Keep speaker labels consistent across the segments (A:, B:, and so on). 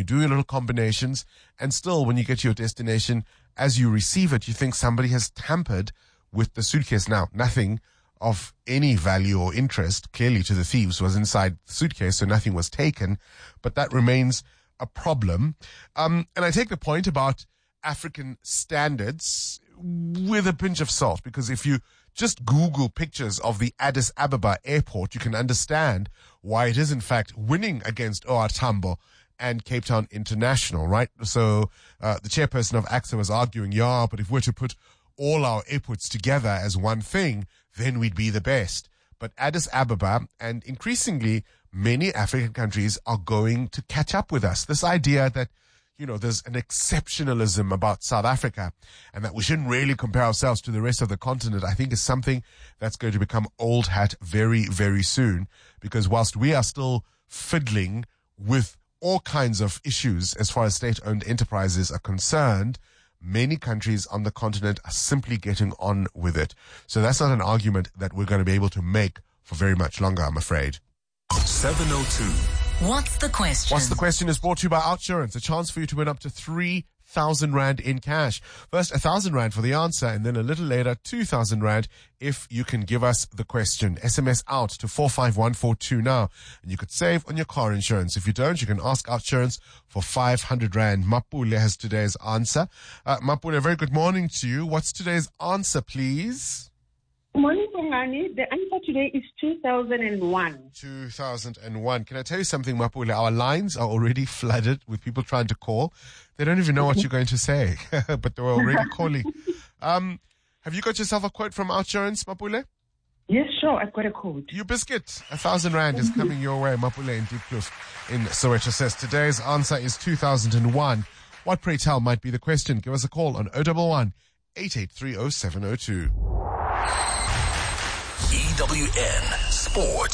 A: you do your little combinations, and still when you get to your destination, as you receive it, you think somebody has tampered with the suitcase. Now, nothing of any value or interest, clearly to the thieves, was inside the suitcase, so nothing was taken, but that remains a problem. And I take the point about African standards with a pinch of salt, because if you just Google pictures of the Addis Ababa airport, you can understand why it is in fact winning against OR Tambo and Cape Town International, right? So the chairperson of AXA was arguing, yeah, but if we're to put all our airports together as one thing, then we'd be the best. But Addis Ababa and increasingly many African countries are going to catch up with us. This idea that, you know, there's an exceptionalism about South Africa and that we shouldn't really compare ourselves to the rest of the continent, I think is something that's going to become old hat very, very soon. Because whilst we are still fiddling with all kinds of issues as far as state-owned enterprises are concerned, many countries on the continent are simply getting on with it. So that's not an argument that we're going to be able to make for very much longer, I'm afraid.
B: 702. What's the question?
A: What's the question is brought to you by Outsurance. A chance for you to win up to 3,000 Rand in cash. First, 1,000 Rand for the answer, and then a little later, 2,000 Rand if you can give us the question. SMS out to 45142 now, and you could save on your car insurance. If you don't, you can ask Outsurance for 500 Rand. Mapule has today's answer. Mapule, very good morning to you. What's today's answer, please?
C: Morning, Bongani. The answer today is 2001.
A: 2001. Can I tell you something, Mapule? Our lines are already flooded with people trying to call. They don't even know what you're going to say, but they were already calling. Have you got yourself a quote from Outsurance, Mapule?
C: Yes, sure. I've got a code.
A: You biscuit. 1,000 Rand is coming your way. Mapule in Deep Kloof in Soweto says today's answer is 2001. What, pray tell, might be the question? Give us a call on 011 8830 702.
B: EWN Sport.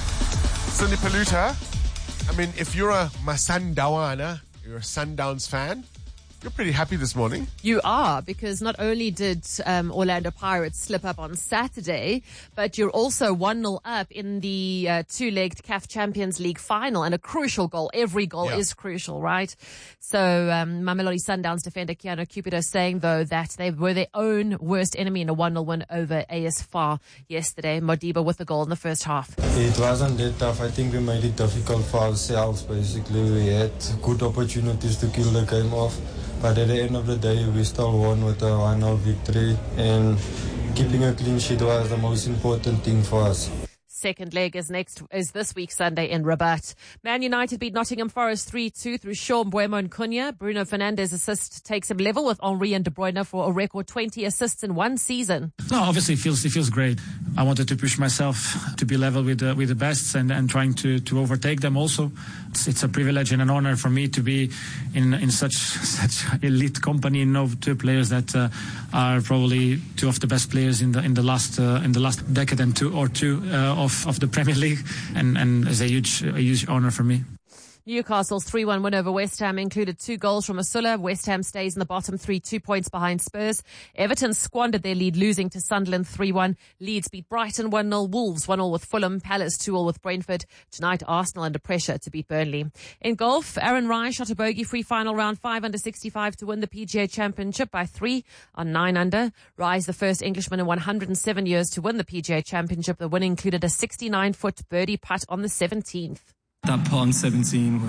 A: Cindy Paluta, I mean, if you're a Masandawana, you're a Sundowns fan, you're pretty happy this morning.
D: You are, because not only did Orlando Pirates slip up on Saturday, but you're also 1-0 up in the two-legged CAF Champions League final, and a crucial goal. Every goal is crucial, right? So Mamelodi Sundowns defender Keanu Cupido saying, though, that they were their own worst enemy in a 1-0 win over AS FAR yesterday. Modiba with the goal in the first half.
E: It wasn't that tough. I think we made it difficult for ourselves, basically. We had good opportunities to kill the game off. But at the end of the day, we still won with a 1-0 victory, and keeping a clean sheet was the most important thing for us.
D: Second leg is this week Sunday in Rabat. Man United beat Nottingham Forest 3-2 through Shaw, Mbeumo and Cunha. Bruno Fernandes' assist takes him level with Henry and De Bruyne for a record 20 assists in one season.
F: No, obviously it feels great. I wanted to push myself to be level with the best and trying to overtake them also. It's a privilege and an honor for me to be in such elite company. Two players that are probably two of the best players in the last decade and two of the Premier League, and it's a huge honor for me.
D: Newcastle's 3-1 win over West Ham included 2 goals from Asula. West Ham stays in the bottom 3, 2 points behind Spurs. Everton squandered their lead, losing to Sunderland 3-1. Leeds beat Brighton 1-0. Wolves 1-0 with Fulham. Palace 2-0 with Brentford. Tonight, Arsenal under pressure to beat Burnley. In golf, Aaron Rai shot a bogey-free final round 5 under 65 to win the PGA Championship by 3 on 9 under. Rai is the first Englishman in 107 years to win the PGA Championship. The win included a 69-foot birdie putt on the 17th.
G: That putt on 17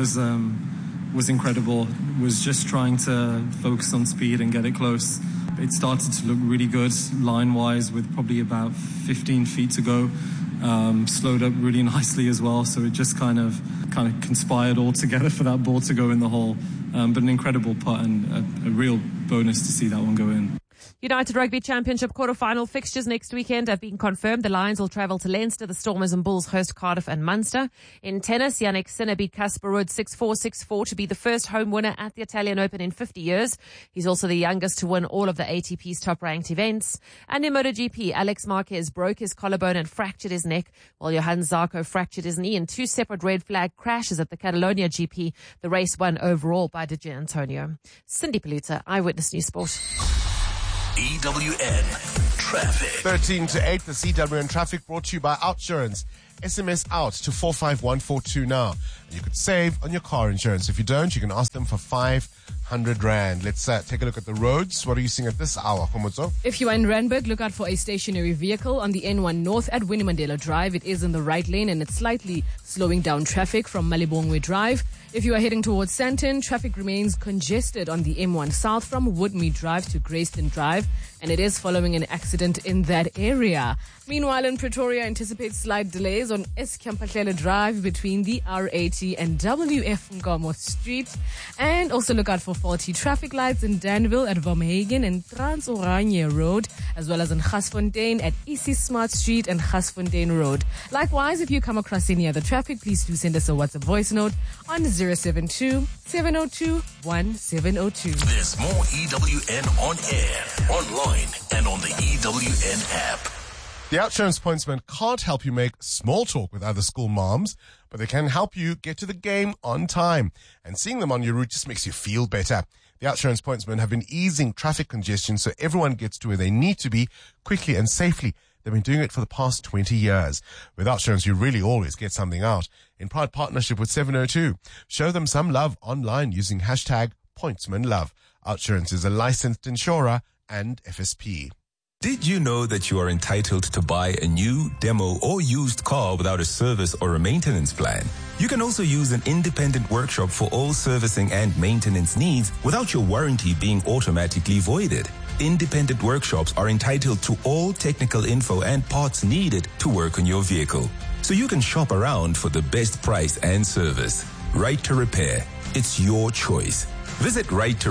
G: was incredible. Was just trying to focus on speed and get it close. It started to look really good line-wise with probably about 15 feet to go. Slowed up really nicely as well, so it just kind of conspired all together for that ball to go in the hole. But an incredible putt and a real bonus to see that one go in.
D: United Rugby Championship quarter-final fixtures next weekend have been confirmed. The Lions will travel to Leinster. The Stormers and Bulls host Cardiff and Munster. In tennis, Jannik Sinner beat Casper Ruud 6-4, 6-4 to be the first home winner at the Italian Open in 50 years. He's also the youngest to win all of the ATP's top-ranked events. And in MotoGP, Alex Marquez broke his collarbone and fractured his neck, while Johann Zarco fractured his knee in 2 separate red flag crashes at the Catalonia GP. The race won overall by Di Giannantonio. Cindy Paluta, Eyewitness News Sport.
B: EWN Traffic.
A: 13 to 8, the CWN Traffic brought to you by Outsurance. SMS out to 45142 now. And you could save on your car insurance. If you don't, you can ask them for 500 Rand. Let's take a look at the roads. What are you seeing at this hour, Khomotso?
H: If you are in Randburg, look out for a stationary vehicle on the N1 North at Winnie Mandela Drive. It is in the right lane and it's slightly slowing down traffic from Malibongwe Drive. If you are heading towards Sandton, traffic remains congested on the M1 South from Woodmead Drive to Grayston Drive, and it is following an accident in that area. Meanwhile, in Pretoria, anticipate slight delays on Eskampa Drive between the R80 and WF Nkomo Street. And also look out for faulty traffic lights in Danville at Vermeugen and Trans-Oranje Road, as well as in Gasfontein at EC Smart Street and Gasfontein Road. Likewise, if you come across any other traffic, please do send us a WhatsApp voice note on 072-702-1702.
B: There's more EWN on air, online, and on the EWN app.
A: The Outsurance Pointsman can't help you make small talk with other school moms, but they can help you get to the game on time. And seeing them on your route just makes you feel better. The Outsurance Pointsmen have been easing traffic congestion so everyone gets to where they need to be quickly and safely. They've been doing it for the past 20 years. With Outsurance, you really always get something out. In proud partnership with 702, show them some love online using hashtag PointsmanLove. Outsurance is a licensed insurer and FSP.
I: Did you know that you are entitled to buy a new, demo, or used car without a service or a maintenance plan? You can also use an independent workshop for all servicing and maintenance needs without your warranty being automatically voided. Independent workshops are entitled to all technical info and parts needed to work on your vehicle, so you can shop around for the best price and service. Right to Repair. It's your choice. Visit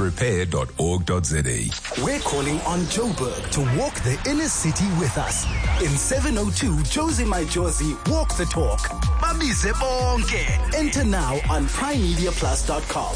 I: righttorepair.org.za.
J: We're calling on Joburg to walk the inner city with us. In 702, Josie My Josie, walk the talk. Babize bonke. Enter now on primemediaplus.com.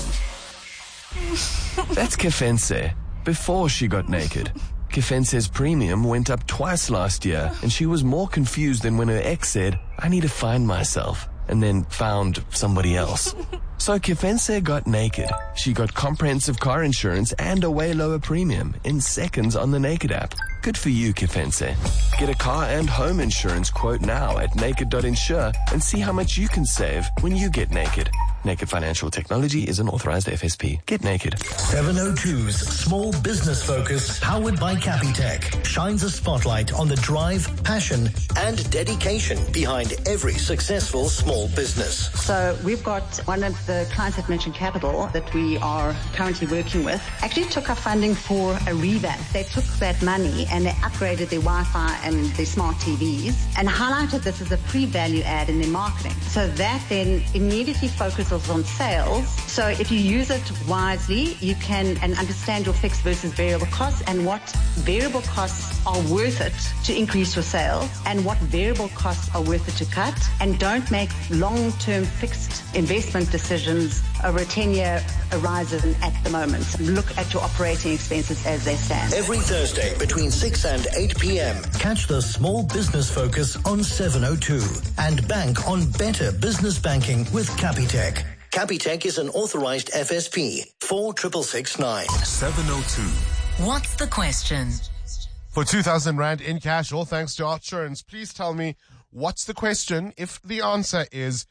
K: That's Kefense, before she got naked. Kefense's premium went up twice last year, and she was more confused than when her ex said, I need to find myself, and then found somebody else. So Kefense got naked. She got comprehensive car insurance and a way lower premium in seconds on the Naked app. Good for you, Kefense. Get a car and home insurance quote now at naked.insure and see how much you can save when you get naked. Naked Financial Technology is an authorized FSP. Get naked.
L: 702's Small Business Focus, powered by Capitec, shines a spotlight on the drive, passion, and dedication behind every successful small business.
M: So we've got one of the clients at Merchant Capital that we are currently working with actually took our funding for a revamp. They took that money and they upgraded their Wi-Fi and their smart TVs and highlighted this as a pre-value add in their marketing. So that then immediately focuses on sales. So if you use it wisely, you can and understand your fixed versus variable costs and what variable costs are worth it to increase your sales and what variable costs are worth it to cut, and don't make long-term fixed investment decisions over a 10-year horizon at the moment. Look at your operating expenses as they stand.
L: Every Thursday between 6 and 8 p.m. Catch the Small Business Focus on 702 and bank on better business banking with Capitec. Capitec is an authorized FSP. 46669.
B: 702. What's the question?
A: For 2,000 Rand in cash, all thanks to Outsurance. Please tell me, what's the question if the answer is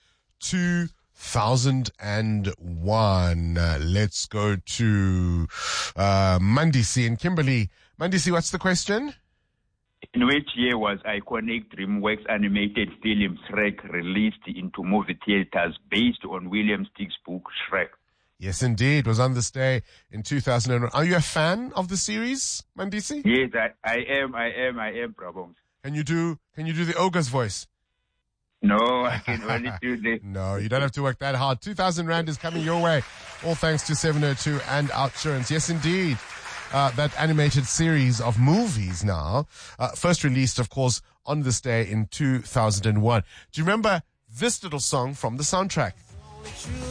A: 2001? Let's go to Mandisi in Kimberley. Mandisi, what's the question?
N: In which year was iconic DreamWorks animated film Shrek released into movie theaters based on William Stieg's book Shrek?
A: Yes, indeed. It was on this day in 2001. Are you a fan of the series, Mandisi?
N: Yes, I am, Prabhu.
A: Can you do the ogre's voice?
N: No, I can only do this.
A: No, you don't have to work that hard. 2,000 Rand is coming your way. All thanks to 702 and Outsurance. Yes, indeed. That animated series of movies now, first released, of course, on this day in 2001. Do you remember this little song from the soundtrack?